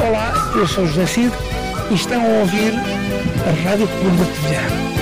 Olá, eu sou José Cid e estão a ouvir a Rádio Clube da Covilhã.